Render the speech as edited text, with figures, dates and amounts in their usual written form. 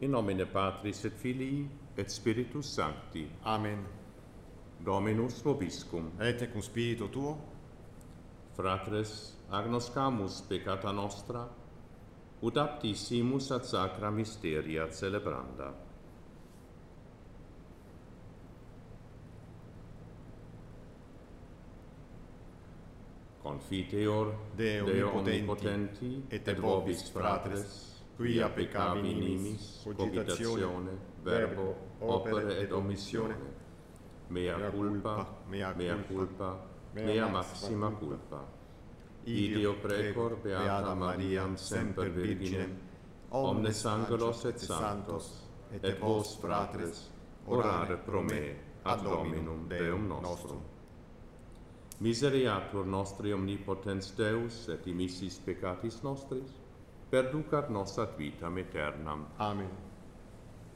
In nomine Patris et Filii et Spiritus Sancti. Amen. Dominus vobiscum. Et cum spiritu tuo, Fratres, agnoscamus peccata nostra, ut aptissimus ad sacra mysteria celebranda. Confiteor Deo omnipotenti, et vobis fratres, quia peccavi nimis, cogitatione, verbo, opere et omissione, mea culpa, mea maxima culpa. Ideo precor beata Mariam semper Virginem, omnes angelos et sanctos, et vos fratres, orare pro me ad Dominum Deum nostrum. Miseriatur nostri omnipotens Deus et dimissis peccatis nostris, perducat nos ad vitam aeternam. Amen.